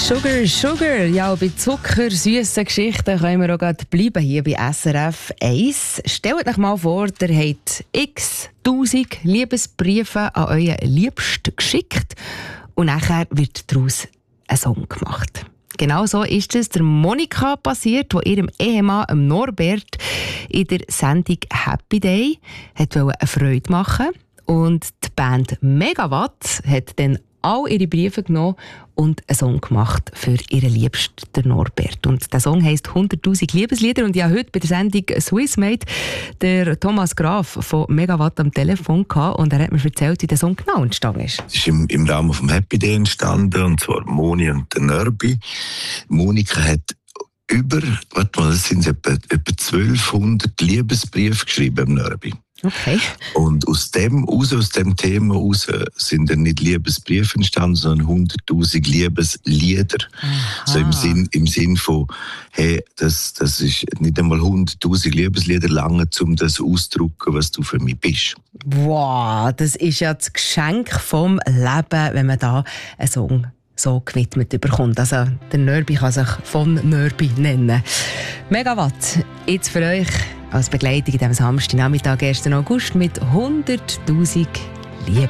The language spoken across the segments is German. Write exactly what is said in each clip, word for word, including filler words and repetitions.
Sugar, Sugar. Ja, bei Zucker, süßen Geschichten können wir auch gerade bleiben hier bei S R F eins. Stellt euch mal vor, ihr habt x tausend Liebesbriefe an euren Liebsten geschickt und nachher wird daraus ein Song gemacht. Genau so ist es der Monika passiert, die ihrem Ehemann Norbert in der Sendung Happy Day hat eine Freude machen wollte. Und die Band Megawatt hat dann all ihre Briefe genommen und einen Song gemacht für ihren Liebsten, der Norbert. Und der Song heisst hunderttausend Liebeslieder. Und ich habe heute bei der Sendung Swissmate der Thomas Graf von Megawatt am Telefon gehabt und er hat mir erzählt, wie der Song genau entstanden ist. Es ist im, im Rahmen vom Happy Day entstanden, und zwar Moni und der Nörbi. Monika hat über, warte mal, das sind etwa, etwa zwölfhundert Liebesbriefe geschrieben im Nörbi. Okay. Und aus dem raus, aus dem Thema raus, sind dann nicht Liebesbriefe entstanden, sondern hunderttausend Liebeslieder. Aha. So im Sinn, im Sinn von, hey, das, das ist nicht einmal hunderttausend Liebeslieder lange, um das auszudrücken, was du für mich bist. Wow, das ist ja das Geschenk vom Leben, wenn man da einen Song so gewidmet bekommt. Also der Nörbi kann sich von Nörbi nennen. Megawatt, jetzt für euch als Begleitung in diesem Samstagnachmittag, ersten August, mit hunderttausend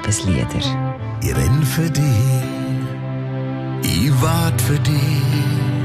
Liebeslieder. Ich renn für dich, ich wart für dich.